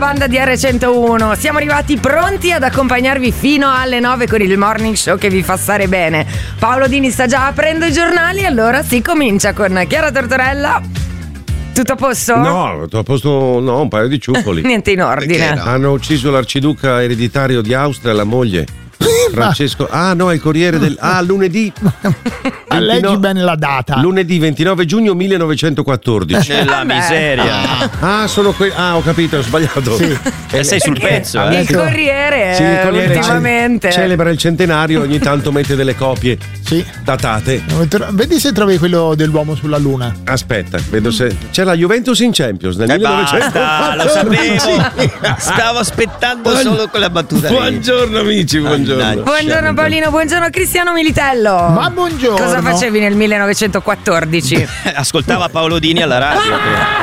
Banda di R101, siamo arrivati pronti ad accompagnarvi fino alle 9 con il morning show che vi fa stare bene. Paolo Dini sta già aprendo i giornali, allora si comincia con Chiara Tortorella. Tutto a posto? No, tutto a posto, no, un paio di ciuffoli. Niente in ordine. Hanno ucciso l'arciduca ereditario di Austria, la moglie. Francesco, no, è il Corriere del lunedì. Leggi bene la data. Lunedì 29 giugno 1914. Nella miseria. Sono ho capito, ho sbagliato. Sì. Sei sul pezzo, Il Corriere, Sì, il Corriere ultimamente celebra il centenario, ogni tanto mette delle copie datate. Vedi se trovi quello dell'uomo sulla luna. Aspetta, vedo se c'è la Juventus in Champions nel 1914. Lo sapevo. Stavo aspettando solo quella battuta. Buongiorno amici, buongiorno. Buongiorno Paolino, buorno Cristiano Militello. Ma buongiorno. Cosa facevi nel 1914? Ascoltava Paolo Dini alla radio.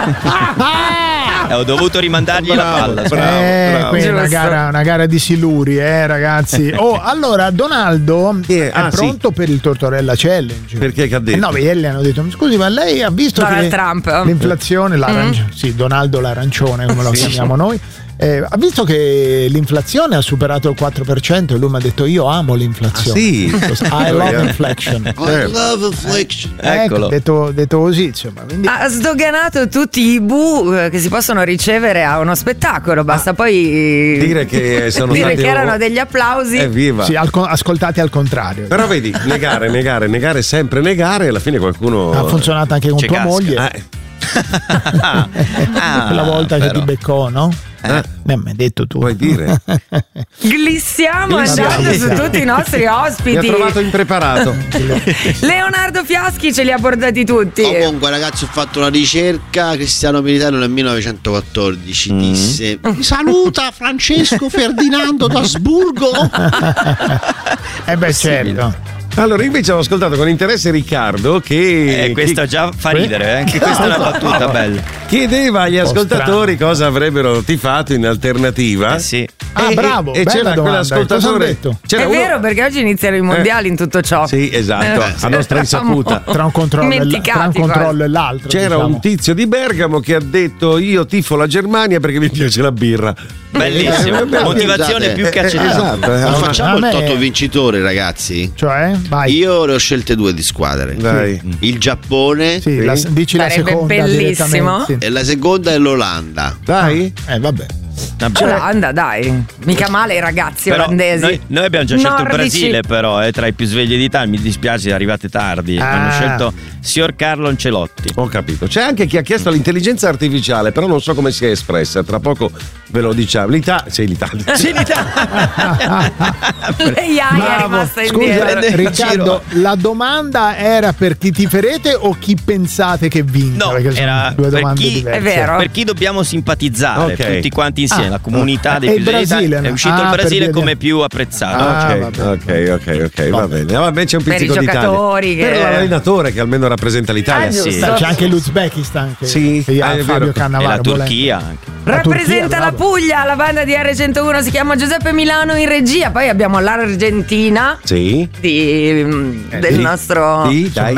Ho dovuto rimandargli la palla. Bravo. Qui è una gara di siluri, ragazzi. Allora Donaldo è pronto per il Tortorella Challenge. Perché che ha detto? No, ieri hanno detto: scusi, ma lei ha visto Donald Trump. L'inflazione, sì, Donaldo l'arancione, come lo chiamiamo noi. Ha visto che l'inflazione ha superato il 4% e lui mi ha detto: io amo l'inflazione. I love inflation. I love inflation. Ecco, detto così, insomma. Quindi... Ha sdoganato tutti i che si possono ricevere a uno spettacolo. Basta poi dire che sono dire stati che erano degli applausi. Evviva. Sì, ascoltati al contrario. Però vedi, negare, sempre negare, e alla fine qualcuno. Ha funzionato anche con tua moglie. Quella volta che ti beccò, no? Mi hai detto tu. Vuoi dire? Glissiamo andando su tutti i nostri ospiti. Mi ha trovato impreparato. Leonardo Fiaschi ce li ha portati tutti. Comunque ragazzi, ho fatto una ricerca. Cristiano Militello nel 1914 disse: mi saluta Francesco Ferdinando d'Asburgo. Certo. Allora, invece ho ascoltato con interesse Riccardo che questo già fa ridere, che questa è una battuta bella. Chiedeva agli ascoltatori cosa avrebbero tifato in alternativa. Sì. Bravo. E c'era quell'ascoltatore. È vero, perché oggi iniziano i mondiali in tutto ciò. Sì, esatto, a nostra insaputa. Tra un controllo e l'altro. C'era un tizio di Bergamo che ha detto: io tifo la Germania perché mi piace la birra. Bellissimo. Motivazione più che accettabile. Esatto. Ma facciamo il Toto vincitore, ragazzi. Cioè? Vai. Io ne ho scelte due di squadre. Dai. Il Giappone. Sì, dici la seconda. Bellissimo. Sì. E la seconda è l'Olanda. Dai. Vabbè. Olanda, dai, mica male i ragazzi olandesi. Noi abbiamo già scelto il Nordici. Brasile, però tra i più svegli d'Italia. Mi dispiace, arrivate tardi. Hanno scelto signor Carlo Ancelotti. Ho capito. C'è anche chi ha chiesto l'intelligenza artificiale, però non so come si è espressa. Tra poco ve lo diciamo. L'Italia. Lei è rimasta indietro. Scusa, Riccardo, la domanda era per chi tiferete o chi pensate che vinca? No, perché sono era due per domande chi, diverse. È vero. Per chi dobbiamo simpatizzare, tutti quanti insieme, la comunità dei e più il Brasile, è uscito il Brasile come più apprezzato. Ok, va bene. Vabbè, c'è un Per i pizzico d'Italia. giocatori Per l'allenatore che almeno rappresenta l'Italia. giusto. C'è anche l'Uzbekistan che ha è Fabio vero. Cannavaro. E la Turchia anche. Rappresenta la Puglia, la banda di R101 si chiama Giuseppe Milano in regia. Poi abbiamo l'Argentina del nostro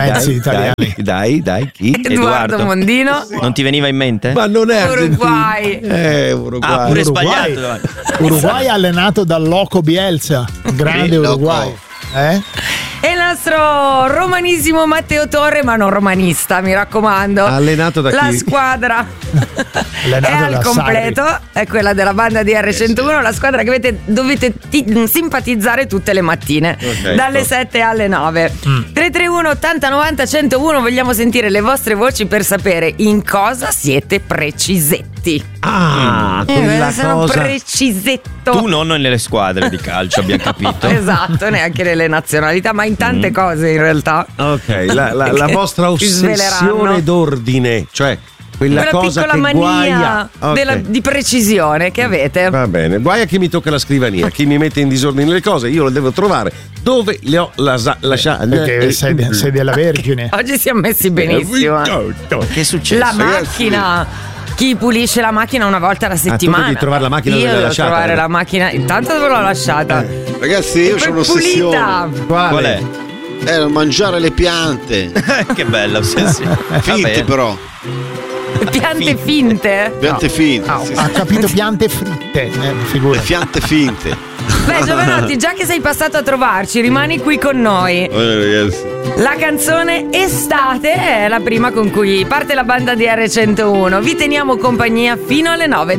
Dai, chi? Eduardo Mondino. Non ti veniva in mente? Ma non è Uruguay. Uruguay. Pure sbagliato. Uruguay allenato dal Loco Bielsa, grande Uruguay. E il nostro romanissimo Matteo Torre, ma non romanista, mi raccomando. Allenato da La chi? squadra è al da completo, è quella della banda di R101, la squadra che dovete simpatizzare tutte le mattine, dalle 7 alle 9. 331 80 90 101, vogliamo sentire le vostre voci per sapere in cosa siete precisetti. Quella sono cosa. precisetto. Tu non nelle squadre di calcio, abbiamo capito. Esatto, neanche nelle nazionalità, ma in tante cose in realtà. Ok, la vostra Ci sveleranno. ossessione d'ordine, cioè quella cosa piccola che guaia di precisione che avete. Va bene, guai a chi mi tocca la scrivania, chi mi mette in disordine le cose, io lo devo trovare dove le ho lasciate. Perché sei della Vergine. Oggi siamo messi benissimo. Che è successo? La macchina. Chi pulisce la macchina una volta alla settimana? tu devi trovare la macchina dove l'hai lasciata. Io devo trovare la macchina. Intanto dove l'ho lasciata? Ragazzi, io ho un'ossessione. Qual è? Mangiare le piante. Che bella ossessione. Finte però. Piante finte? Piante finte. Sì. Ha capito piante fritte, figura. Piante finte. Beh, Giovanotti, già che sei passato a trovarci, rimani qui con noi. La canzone Estate è la prima con cui parte la banda di R101. Vi teniamo compagnia fino alle 9.